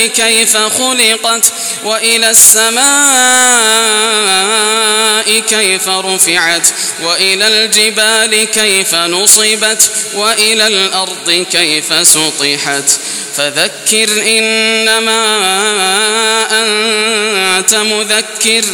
كيف خلقت وإلى السماء كيف رفعت وإلى الجبال كيف نصبت وإلى الأرض كيف سطحت فذكر إنما أنت مذكر